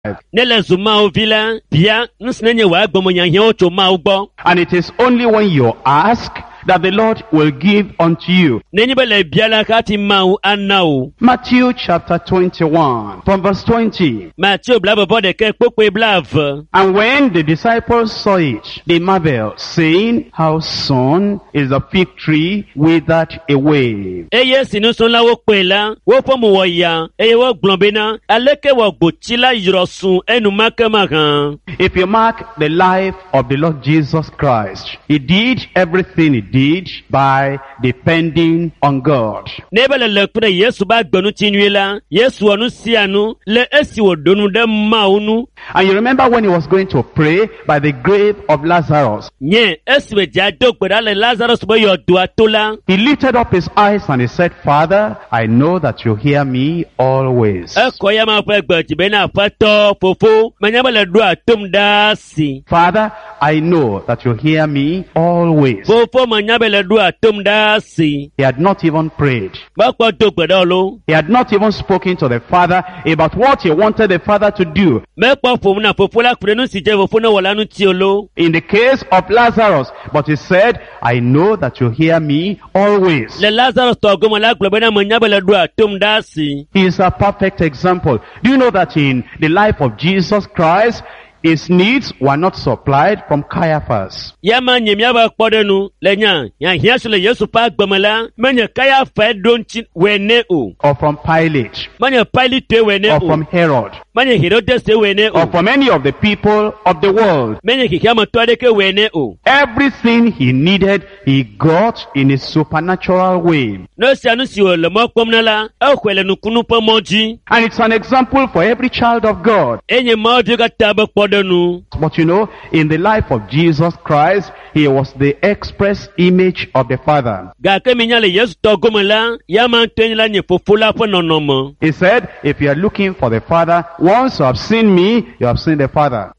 And it is only when you ask that the Lord will give unto you. Matthew chapter 21 from verse 20. And when the disciples saw it, they marveled, saying, How soon is the fig tree withered away? If you mark the life of the Lord Jesus Christ, he did everything he did by depending on God. And you remember when he was going to pray by the grave of Lazarus, he lifted up his eyes and he said, Father, I know that you hear me always. Father, I know that you hear me always. He had not even prayed. He had not even spoken to the Father about what he wanted the Father to do. In the case of Lazarus, but he said, I know that you hear me always. He is a perfect example. Do you know that in the life of Jesus Christ, his needs were not supplied from Caiaphas, or from Pilate, or from Herod, or from any of the people of the world. Everything he needed, he got in a supernatural way. And it's an example for every child of God. But you know, in the life of Jesus Christ, he was the express image of the Father. He said, if you are looking for the Father, once you have seen me, you have seen the Father.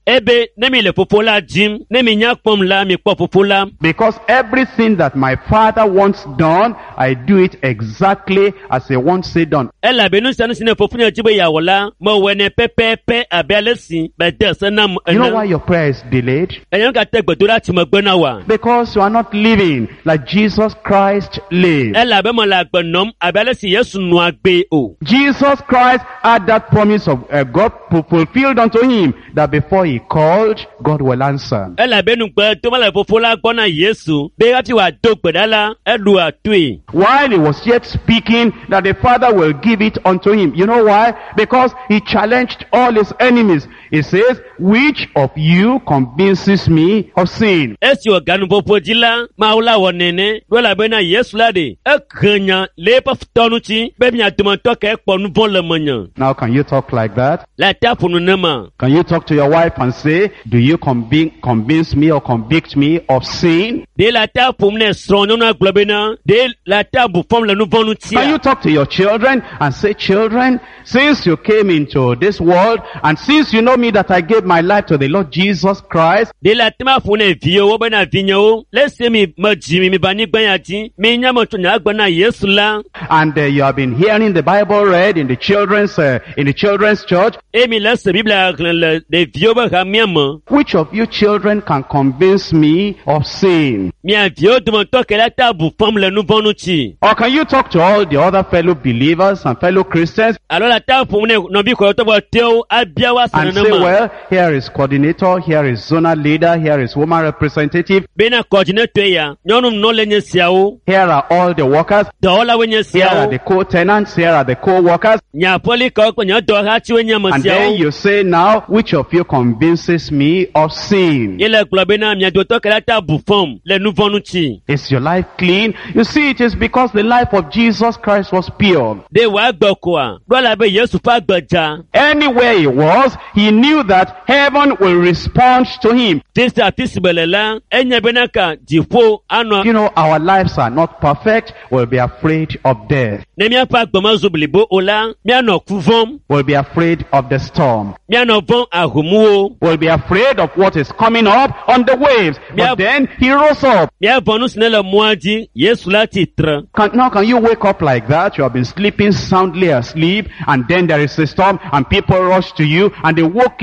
Because everything that my Father wants done, I do it exactly as he wants it done. You know why your prayer is delayed? Because you are not living like Jesus Christ lived. Jesus Christ had that promise of God fulfilled unto him, that before he called, God will answer. While he was yet speaking, that the Father will give it unto him. You know why? Because he challenged all his enemies. He says, which of you convinces me of sin? Now can you talk like that? Can you talk to your wife and say, do you convince me or convict me of sin? Can you talk to your children and say, children, since you came into this world and since you know me that I gave my life to the Lord Jesus Christ, and you have been hearing the Bible read in the children's church, which of you children can convince me of sin? Or can you talk to all the other fellow believers and fellow Christians and say, well, here is coordinator, here is zonal leader, here is woman representative, here are all the workers, here are the co-tenants, here are the co-workers, and then you say, now, which of you convinces me of sin? Is your life clean? You see, it is because the life of Jesus Christ was pure. Anywhere he was, he knew that heaven will respond to him. You know, our lives are not perfect. We'll be afraid of death. We'll be afraid of the storm. We'll be afraid of what is coming up on the waves. But then he rose rise up. Bia bonu snele muaji, Yesu lati tre. Now can you wake up like that? You have been sleeping soundly asleep, and then there is a storm, and people rush to you, and they woke